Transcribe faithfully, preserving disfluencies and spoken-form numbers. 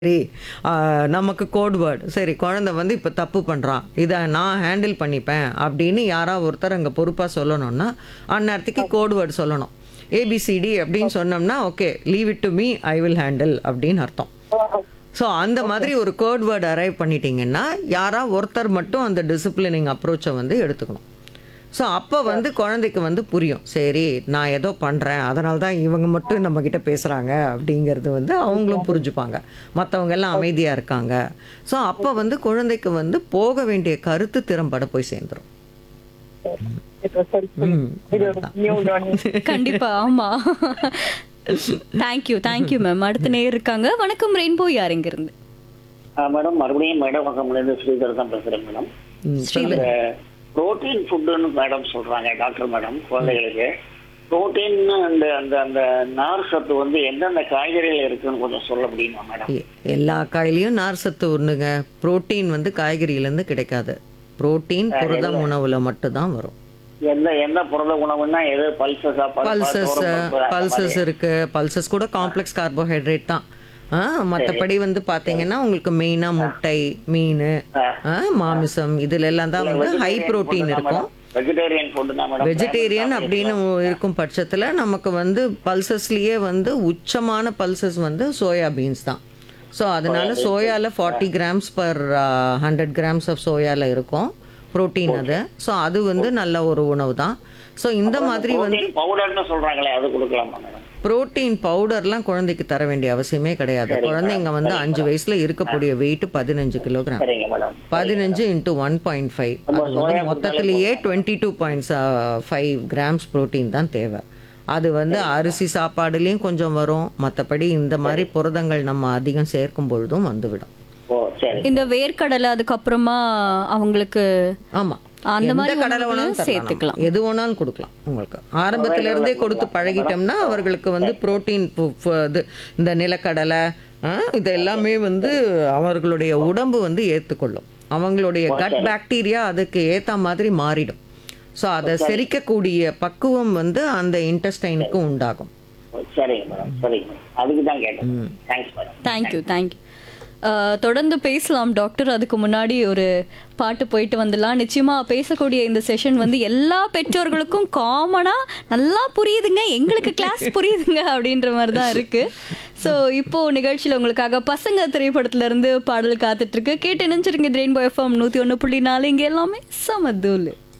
சரி, ஆ, நமக்கு code word சரி குழந்தை வந்து இப்போ தப்பு பண்ணுறான் இதை நான் ஹேண்டில் பண்ணிப்பேன் அப்படின்னு யாராவது ஒருத்தர் அங்கே பொறுப்பாக சொல்லணும்னா அந்நேரத்துக்கு கோட் வேர்ட் சொல்லணும். ஏபிசிடி அப்படின்னு சொன்னோம்னா okay leave it to me I will handle அப்படின்னு அர்த்தம். ஸோ அந்த மாதிரி ஒரு கோட் வேர்ட் அரைவ் பண்ணிட்டீங்கன்னா யாரா ஒருத்தர் மட்டும் அந்த டிசிப்ளினிங் அப்ரோச்சை வந்து எடுத்துக்கணும். ஸோ அப்போ வந்து குழந்தைக்கு வந்து புரியும், சரி நான் ஏதோ பண்ணுறேன் அதனால தான் இவங்க மட்டும் நம்மக்கிட்ட பேசுகிறாங்க அப்படிங்கிறது வந்து அவங்களும் புரிஞ்சுப்பாங்க, மற்றவங்க எல்லாம் அமைதியாக இருக்காங்க. ஸோ அப்போ வந்து குழந்தைக்கு வந்து போக வேண்டிய கருத்து திறம்பட போய் சேர்ந்துடும். ம் கண்டிப்பா ஆமா. Thank you thank you ma'am. அடுத்த நேயர் இருக்காங்க. வணக்கம் ரெயின்போ, யார் எங்க இருந்து? மேடம் மறுபடியும் மேடம் பக்கம்லேருந்து ஸ்ரீதர் தான் பேசுறேன் மேடம். ம், ஸ்ரீதர். புரோட்டீன் ஃபுட்டுன்னு மேடம் சொல்றாங்க டாக்டர் மேடம் குழந்தைகளுக்கு. புரோட்டீன் அந்த அந்த அந்த நார் சத்து வந்து எந்தெந்த காய்கறிகள் இருக்குன்னு கொஞ்சம் சொல்ல முடியுமா மேடம்? எ- எல்லா காயிலையும் நார் சத்து ஒன்றுங்க. புரோட்டீன் வந்து காய்கறியிலேருந்து கிடைக்காது. புரோட்டீன் புரதம் உணவுல மட்டும்தான் வரும். எந்த எந்த புரத உணவுன்னா எது பல்சஸா பல்சஸ் பல்சஸ் இருக்கு. பல்சஸ் கூட காம்ப்ளெக்ஸ் கார்போஹைட்ரேட் தான். மற்றபடி வந்து பார்த்தீங்கன்னா உங்களுக்கு மெயினாக முட்டை, மீன், ஆ, மாமிசம் இதுல எல்லாம் தான் வந்து ஹை புரோட்டீன் இருக்கும். வெஜிடேரியன் ஃபுட் தான் மேடம். வெஜிடேரியன் அப்படின்னு இருக்கும் பட்சத்தில் நமக்கு வந்து பல்சஸ்லேயே வந்து உச்சமான பல்சஸ் வந்து சோயா பீன்ஸ் தான். ஸோ அதனால சோயாவில் forty grams per hundred grams of சோயாவில் இருக்கும் புரோட்டீன் அது. ஸோ அது வந்து நல்ல ஒரு உணவு தான். ஸோ இந்த மாதிரி வந்து பவுடர்னு சொல்றாங்களே அது கொடுக்கலாமா மேடம்? புரோட்டீன் பவுடர்லாம் குழந்தைக்கு தர வேண்டிய அவசியமே கிடையாது. குழந்தைங்க வந்து அஞ்சு வயசுல இருக்கக்கூடிய வெயிட் பதினஞ்சு கிலோகிராம். சரிங்க மேடம். பதினஞ்சு இன்ட்டு ஒன் பாயிண்ட் ஃபைவ் அது வந்து மொத்தத்திலேயே twenty two point five grams protein தான் தேவை. அது வந்து அரிசி சாப்பாடுலேயும் கொஞ்சம் வரும், மற்றபடி இந்த மாதிரி புரதங்கள் நம்ம அதிகம் சேர்க்கும் பொழுதும் வந்துவிடும். ஓ சரி. இந்த வேர்க்கடலை அதுக்கப்புறமா அவங்களுக்கு ஆமா, அந்த எந்த மாதிரி கடலை உணவுகளை வேணாலும் சேர்த்துக்கலாம். சேர்த்துக்கலாம், எது வேணாலும் கொடுக்கலாம். உங்களுக்கு ஆரம்பத்துல இருந்தே கொடுத்து பழகிட்டோம்னா அவர்களுக்கு வந்து புரோட்டீன் இது இந்த நிலக்கடலை, ஆ, இது எல்லாமே வந்து அவர்களுடைய உடம்பு வந்து ஏற்றுக்கொள்ளும். அவங்களுடைய கட் பாக்டீரியா அதுக்கு ஏற்ற மாதிரி மாறிடும். ஸோ அதை செரிக்கக்கூடிய பக்குவம் வந்து அந்த இன்டெஸ்டைனுக்கு உண்டாகும். சரிங்க மேடம். சரிங்க மேடம், அதுக்கு தான் கேட்டேன். Thanks madam. Thank you thank you. தொடர்ந்து பேசலாம் டாக்டர். அதுக்கு முன்னாடி ஒரு பாட்டு போயிட்டு வந்துடலாம். நிச்சயமா பேசக்கூடிய இந்த செஷன் வந்து எல்லா பெற்றோர்களுக்கும் காமனா நல்லா புரியுதுங்க, எங்களுக்கு கிளாஸ் புரியுதுங்க அப்படின்ற மாதிரி தான் இருக்கு. ஸோ இப்போ நிகழ்ச்சியில் உங்களுக்காக பசங்க திரைப்படத்துல இருந்து பாடல் காத்துட்டு இருக்கு. கேட்டு நினைச்சிருங்க. ரெயின்போ எஃப்எம் நூத்தி ஒன்று புள்ளி நாலு, இங்க எல்லாமே சமதூலு.